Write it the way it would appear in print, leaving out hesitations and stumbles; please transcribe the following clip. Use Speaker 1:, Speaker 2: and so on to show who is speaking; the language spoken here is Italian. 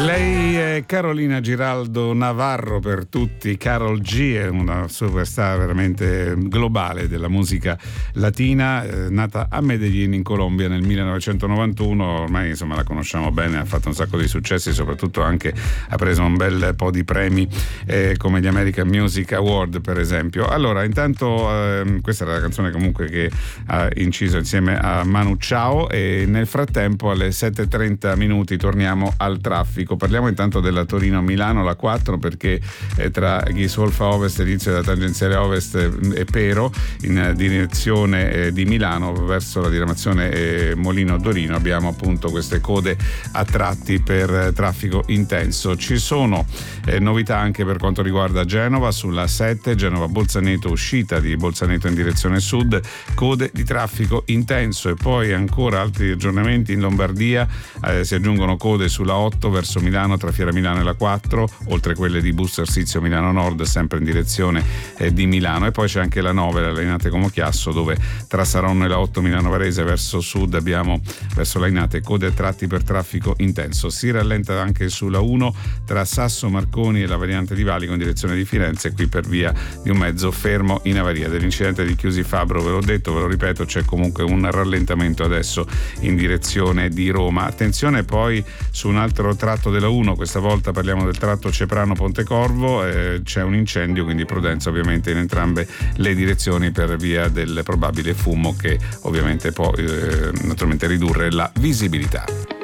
Speaker 1: Lei è Carolina Giraldo Navarro, per tutti Karol G, è una superstar veramente globale della musica latina, nata a Medellin in Colombia nel 1991, ormai insomma la conosciamo bene, ha fatto un sacco di successi, soprattutto anche ha preso un bel po' di premi come gli American Music Award per esempio. Allora intanto questa era la canzone comunque che ha inciso insieme a Manu Chao, e nel frattempo alle 7:30 minuti torniamo al traffico. Parliamo intanto della Torino-Milano, la 4, perché tra Ghisolfa Ovest e l'inizio della tangenziale Ovest e Pero in direzione di Milano verso la diramazione Molino Dorino abbiamo appunto queste code a tratti per traffico intenso. Ci sono novità anche per quanto riguarda Genova sulla 7, Genova-Bolzaneto, uscita di Bolzaneto in direzione sud, code di traffico intenso, e poi ancora altri aggiornamenti in Lombardia, si aggiungono code sulla 8 verso Milano tra Fiera Milano e la 4, oltre quelle di Busto Arsizio Milano Nord sempre in direzione di Milano, e poi c'è anche la 9, la Lainate Como Chiasso, dove tra Saronno e la 8 Milano Varese verso sud abbiamo verso Lainate code a tratti per traffico intenso. Si rallenta anche sulla 1 tra Sasso Marconi e la variante di Valico in direzione di Firenze, qui per via di un mezzo fermo in avaria. Dell'incidente di Chiusi Fabro ve l'ho detto, ve lo ripeto, c'è comunque un rallentamento adesso in direzione di Roma. Attenzione poi su un altro tratto della 1, questa volta parliamo del tratto Ceprano-Pontecorvo, c'è un incendio, quindi prudenza ovviamente in entrambe le direzioni per via del probabile fumo che ovviamente può naturalmente ridurre la visibilità.